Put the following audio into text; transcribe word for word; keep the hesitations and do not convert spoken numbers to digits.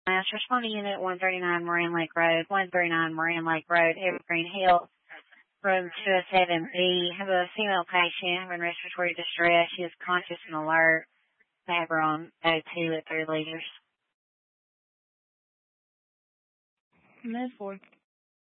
Mass, respond to Unit one thirty-nine Moran Lake Road, one thirty-nine Moran Lake Road, Evergreen Hills, room two oh seven B. Have a female patient having respiratory distress. She is conscious and alert. They have her on O two at three liters. Move forward.